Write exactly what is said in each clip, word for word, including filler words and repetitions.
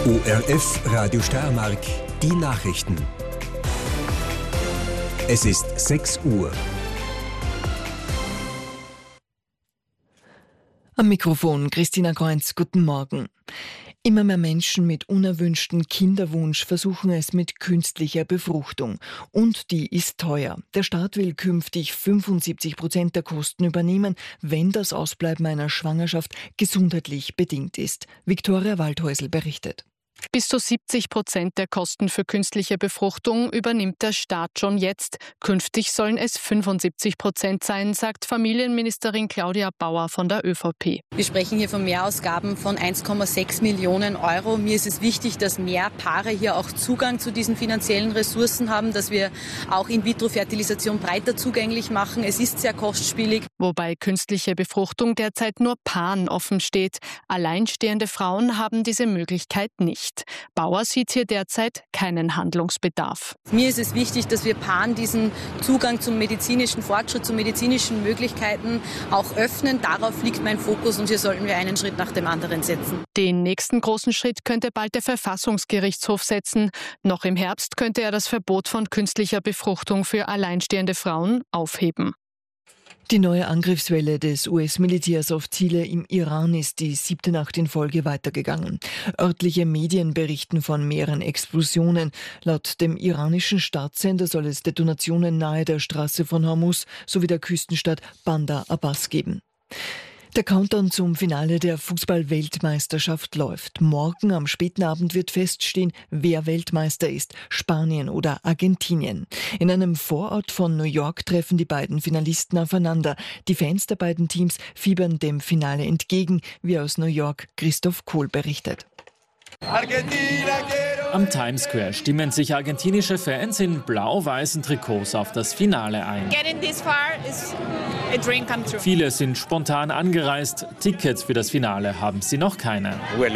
O R F Radio Steiermark, die Nachrichten. Es ist sechs Uhr. Am Mikrofon Christina Kreuz, guten Morgen. Immer mehr Menschen mit unerwünschten Kinderwunsch versuchen es mit künstlicher Befruchtung. Und die ist teuer. Der Staat will künftig fünfundsiebzig Prozent der Kosten übernehmen, wenn das Ausbleiben einer Schwangerschaft gesundheitlich bedingt ist. Viktoria Waldhäusl berichtet. Bis zu siebzig Prozent der Kosten für künstliche Befruchtung übernimmt der Staat schon jetzt. Künftig sollen es fünfundsiebzig Prozent sein, sagt Familienministerin Claudia Bauer von der ÖVP. Wir sprechen hier von Mehrausgaben von eins Komma sechs Millionen Euro. Mir ist es wichtig, dass mehr Paare hier auch Zugang zu diesen finanziellen Ressourcen haben, dass wir auch In-vitro-Fertilisation breiter zugänglich machen. Es ist sehr kostspielig. Wobei künstliche Befruchtung derzeit nur Paaren offen steht. Alleinstehende Frauen haben diese Möglichkeit nicht. Bauer sieht hier derzeit keinen Handlungsbedarf. Mir ist es wichtig, dass wir Paaren diesen Zugang zum medizinischen Fortschritt, zu medizinischen Möglichkeiten auch öffnen. Darauf liegt mein Fokus und hier sollten wir einen Schritt nach dem anderen setzen. Den nächsten großen Schritt könnte bald der Verfassungsgerichtshof setzen. Noch im Herbst könnte er das Verbot von künstlicher Befruchtung für alleinstehende Frauen aufheben. Die neue Angriffswelle des U S-Militärs auf Ziele im Iran ist die siebte Nacht in Folge weitergegangen. Örtliche Medien berichten von mehreren Explosionen. Laut dem iranischen Staatssender soll es Detonationen nahe der Straße von Hormuz sowie der Küstenstadt Bandar Abbas geben. Der Countdown zum Finale der Fußball-Weltmeisterschaft läuft. Morgen am späten Abend wird feststehen, wer Weltmeister ist, Spanien oder Argentinien. In einem Vorort von New York treffen die beiden Finalisten aufeinander. Die Fans der beiden Teams fiebern dem Finale entgegen, wie aus New York Christoph Kohl berichtet. Am Times Square stimmen sich argentinische Fans in blau-weißen Trikots auf das Finale ein. Viele sind spontan angereist. Tickets für das Finale haben sie noch keine.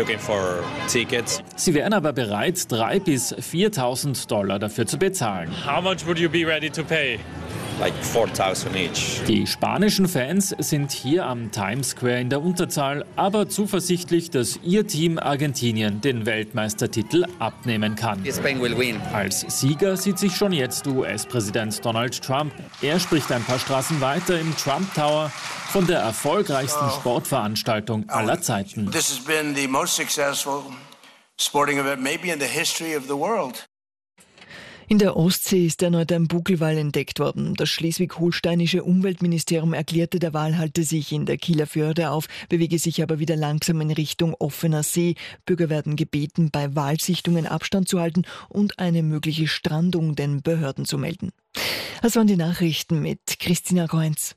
Sie wären aber bereit, dreitausend bis viertausend Dollar dafür zu bezahlen. How much would you be ready to pay? Like four thousand each. Die spanischen Fans sind hier am Times Square in der Unterzahl, aber zuversichtlich, dass ihr Team Argentinien den Weltmeistertitel abnehmen kann. Spain will win. Als Sieger sieht sich schon jetzt U S-Präsident Donald Trump. Er spricht ein paar Straßen weiter im Trump Tower von der erfolgreichsten Sportveranstaltung aller Zeiten. This has been the most successful sporting event maybe in the history of the world. In der Ostsee ist erneut ein Buckelwal entdeckt worden. Das schleswig-holsteinische Umweltministerium erklärte, der Wal halte sich in der Kieler Förde auf, bewege sich aber wieder langsam in Richtung offener See. Bürger werden gebeten, bei Walsichtungen Abstand zu halten und eine mögliche Strandung den Behörden zu melden. Das waren die Nachrichten mit Christina Kreuz.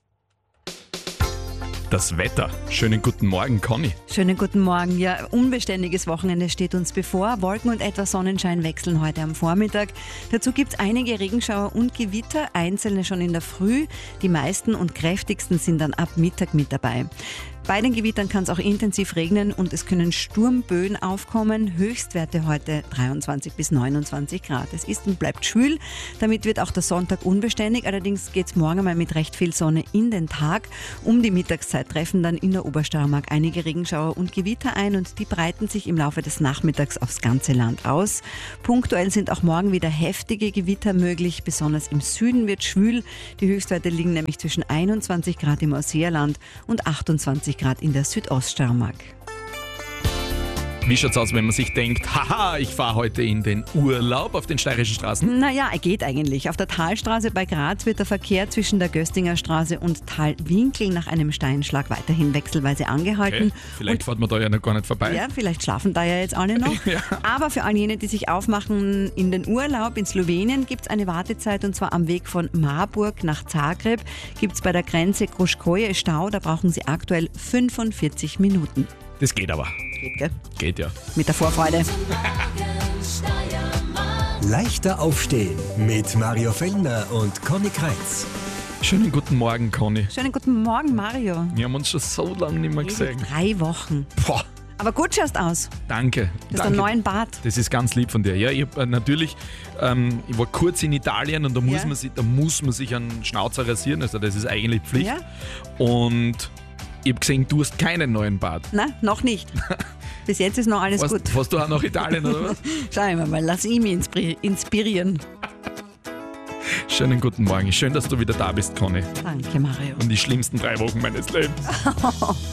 Das Wetter. Schönen guten Morgen, Conny. Schönen guten Morgen. Ja, unbeständiges Wochenende steht uns bevor. Wolken und etwas Sonnenschein wechseln heute am Vormittag. Dazu gibt es einige Regenschauer und Gewitter, einzelne schon in der Früh. Die meisten und kräftigsten sind dann ab Mittag mit dabei. Bei den Gewittern kann es auch intensiv regnen und es können Sturmböen aufkommen. Höchstwerte heute dreiundzwanzig bis neunundzwanzig Grad. Es ist und bleibt schwül. Damit wird auch der Sonntag unbeständig. Allerdings geht es morgen mal mit recht viel Sonne in den Tag. Um die Mittagszeit treffen dann in der Obersteiermark einige Regenschauer und Gewitter ein und die breiten sich im Laufe des Nachmittags aufs ganze Land aus. Punktuell sind auch morgen wieder heftige Gewitter möglich. Besonders im Süden wird schwül. Die Höchstwerte liegen nämlich zwischen einundzwanzig Grad im Ausseerland und achtundzwanzig Grad in der Südoststeiermark. Wie schaut's aus, wenn man sich denkt, haha, ich fahre heute in den Urlaub auf den steirischen Straßen? Naja, er geht eigentlich. Auf der Talstraße bei Graz wird der Verkehr zwischen der Göstinger Straße und Talwinkel nach einem Steinschlag weiterhin wechselweise angehalten. Okay. Vielleicht fährt man da ja noch gar nicht vorbei. Ja, vielleicht schlafen da ja jetzt alle noch. Ja. Aber für all jene, die sich aufmachen in den Urlaub in Slowenien, gibt es eine Wartezeit und zwar am Weg von Marburg nach Zagreb. Gibt es bei der Grenze Kruškoje Stau, da brauchen Sie aktuell fünfundvierzig Minuten. Das geht aber. Geht, gell? Geht ja. Mit der Vorfreude. Leichter aufstehen mit Mario Fellner und Conny Kreitz. Schönen guten Morgen, Conny. Schönen guten Morgen, Mario. Wir haben uns schon so lange nicht mehr gesehen. Drei Wochen. Boah. Aber gut schaust aus. Danke. Du hast Danke. einen neuen Bart. Das ist ganz lieb von dir. Ja, ich hab, äh, natürlich, ähm, ich war kurz in Italien und da muss, Ja. man sich, da muss man sich einen Schnauzer rasieren. Also das ist eigentlich Pflicht. Ja? Und ich habe gesehen, du hast keinen neuen Bart. Nein, noch nicht. Bis jetzt ist noch alles Fährst, gut. fährst du auch nach Italien, oder was? Schauen wir mal, lass ich mich inspiri- inspirieren. Schönen guten Morgen. Schön, dass du wieder da bist, Conny. Danke, Mario. Und die schlimmsten drei Wochen meines Lebens.